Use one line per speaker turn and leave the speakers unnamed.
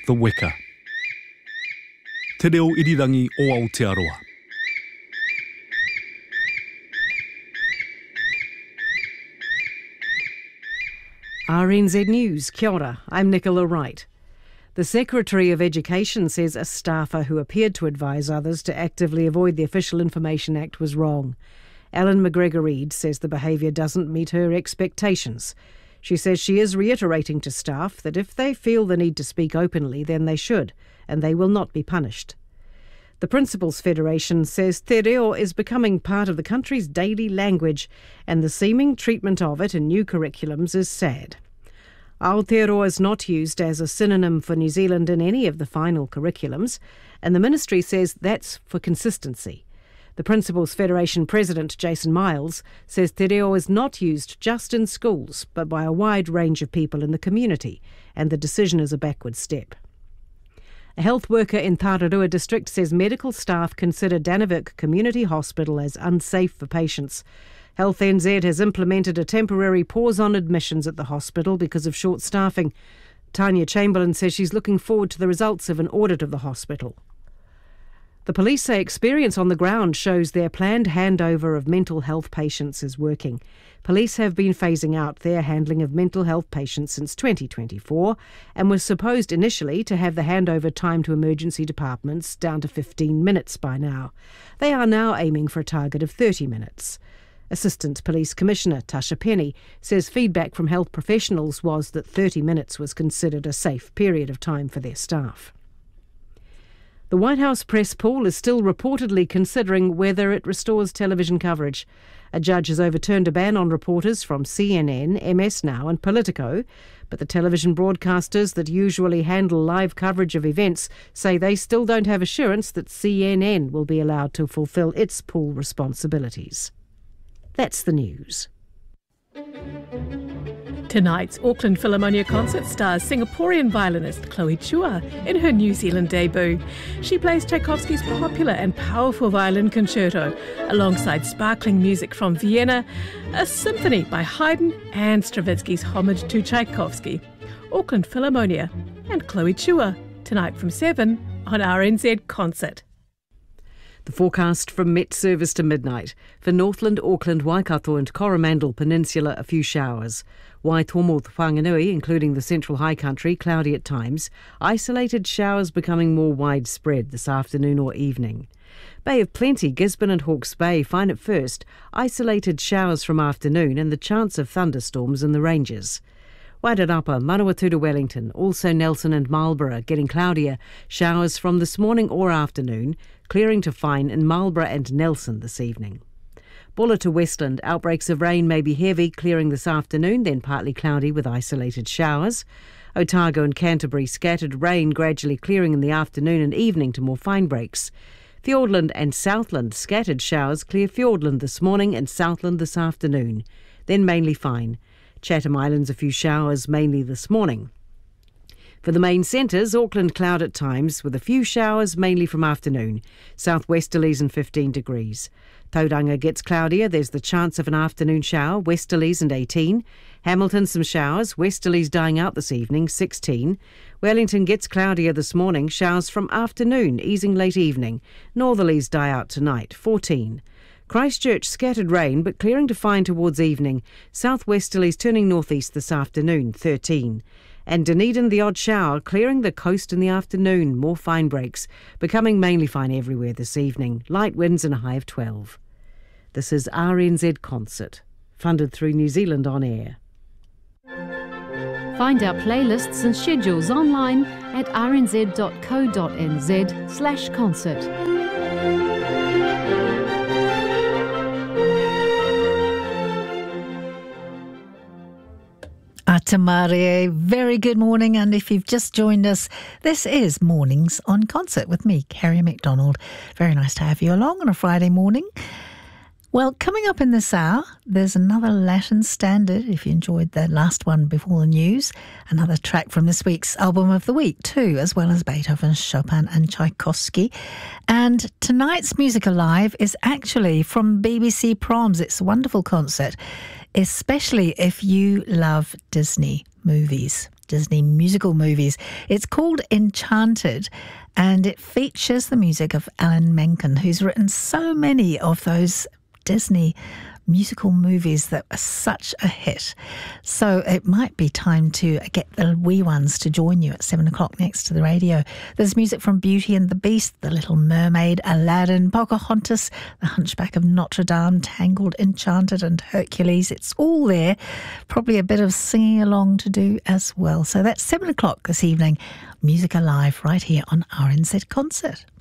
The Weka. Te reo irirangi o Aotearoa.
RNZ News, kia ora, I'm Nicola Wright. The Secretary of Education says a staffer who appeared to advise others to actively avoid the Official Information Act was wrong. Ellen McGregor-Reid says the behaviour doesn't meet her expectations. She says she is reiterating to staff that if they feel the need to speak openly, then they should, and they will not be punished. The Principals Federation says te reo is becoming part of the country's daily language, and the seeming treatment of it in new curriculums is sad. Aotearoa is not used as a synonym for New Zealand in any of the final curriculums, and the ministry says that's for consistency. The Principals Federation President, Jason Miles, says te reo is not used just in schools, but by a wide range of people in the community, and the decision is a backward step. A health worker in Tararua district says medical staff consider Danavik Community Hospital as unsafe for patients. Health NZ has implemented a temporary pause on admissions at the hospital because of short staffing. Tanya Chamberlain says she's looking forward to the results of an audit of the hospital. The police say experience on the ground shows their planned handover of mental health patients is working. Police have been phasing out their handling of mental health patients since 2024 and was supposed initially to have the handover time to emergency departments down to 15 minutes by now. They are now aiming for a target of 30 minutes. Assistant Police Commissioner Tasha Penny says feedback from health professionals was that 30 minutes was considered a safe period of time for their staff. The White House press pool is still reportedly considering whether it restores television coverage. A judge has overturned a ban on reporters from CNN, MS Now and Politico, but the television broadcasters that usually handle live coverage of events say they still don't have assurance that CNN will be allowed to fulfil its pool responsibilities. That's the news.
Tonight's Auckland Philharmonia concert stars Singaporean violinist Chloe Chua in her New Zealand debut. She plays Tchaikovsky's popular and powerful violin concerto alongside sparkling music from Vienna, a symphony by Haydn and Stravinsky's homage to Tchaikovsky. Auckland Philharmonia and Chloe Chua tonight from 7 on RNZ Concert.
The forecast from Met Service to midnight. For Northland, Auckland, Waikato and Coromandel Peninsula, a few showers. Waitomo, Whanganui, including the Central High Country, cloudy at times. Isolated showers becoming more widespread this afternoon or evening. Bay of Plenty, Gisborne and Hawke's Bay fine at first. Isolated showers from afternoon and the chance of thunderstorms in the ranges. Wairarapa, Manawatu to Wellington, also Nelson and Marlborough getting cloudier. Showers from this morning or afternoon, clearing to fine in Marlborough and Nelson this evening. Bulla to Westland, outbreaks of rain may be heavy, clearing this afternoon, then partly cloudy with isolated showers. Otago and Canterbury, scattered rain gradually clearing in the afternoon and evening to more fine breaks. Fiordland and Southland, scattered showers clear Fiordland this morning and Southland this afternoon, then mainly fine. Chatham Islands, a few showers mainly this morning. For the main centres, Auckland cloud at times with a few showers mainly from afternoon. Southwesterlies and 15 degrees. Tauranga gets cloudier, there's the chance of an afternoon shower, westerlies and 18. Hamilton some showers, westerlies dying out this evening, 16. Wellington gets cloudier this morning, showers from afternoon, easing late evening. Northerlies die out tonight, 14. Christchurch scattered rain but clearing to fine towards evening. Southwesterlies turning northeast this afternoon, 13. And Dunedin the odd shower, clearing the coast in the afternoon, more fine breaks, becoming mainly fine everywhere this evening. Light winds and a high of 12. This is RNZ Concert, funded through New Zealand On Air.
Find our playlists and schedules online at rnz.co.nz/concert.
Atamare, very good morning, and if you've just joined us, this is Mornings on Concert with me, Carrie McDonald. Very nice to have you along on a Friday morning. Well, coming up in this hour, there's another Latin standard, if you enjoyed the last one before the news, another track from this week's Album of the Week too, as well as Beethoven, Chopin and Tchaikovsky. And tonight's Music Alive is actually from BBC Proms. It's a wonderful concert, especially if you love Disney movies. Disney musical movies. It's called Enchanted, and it features the music of Alan Menken, who's written so many of those Disney musical movies that are such a hit. So it might be time to get the wee ones to join you at 7 o'clock next to the radio. There's music from Beauty and the Beast, The Little Mermaid, Aladdin, Pocahontas, The Hunchback of Notre Dame, Tangled, Enchanted and Hercules. It's all there. Probably a bit of singing along to do as well. So that's 7 o'clock this evening. Music Alive right here on RNZ Concert.